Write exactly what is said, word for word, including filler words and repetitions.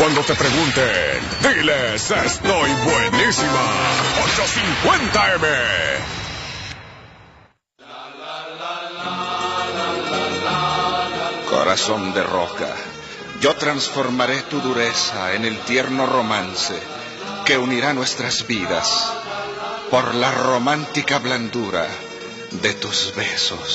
Cuando te pregunten, diles, estoy buenísima. ocho cincuenta eme. Corazón de roca, yo transformaré tu dureza en el tierno romance que unirá nuestras vidas por la romántica blandura de tus besos.